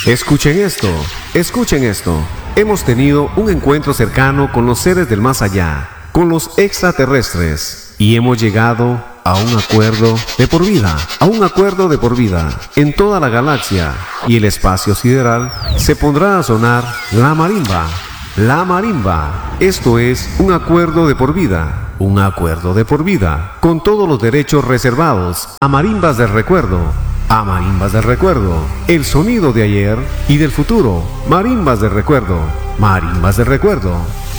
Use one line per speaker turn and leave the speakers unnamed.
Escuchen esto. Hemos tenido un encuentro cercano con los seres del más allá, con los extraterrestres, y hemos llegado a un acuerdo de por vida, en toda la galaxia, y el espacio sideral se pondrá a sonar la marimba. La marimba. Esto es un acuerdo de por vida, con todos los derechos reservados a marimbas del recuerdo. El sonido de ayer y del futuro. Marimbas del recuerdo.